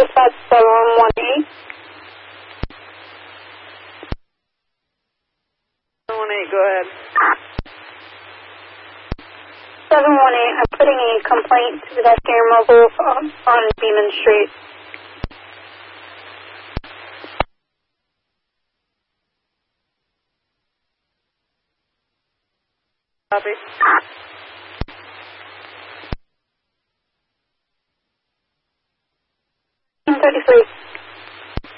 dispatch 718. 718, go ahead. 718, I'm putting a complaint to the Investigator Mobile on Beeman Street. Copy. 33.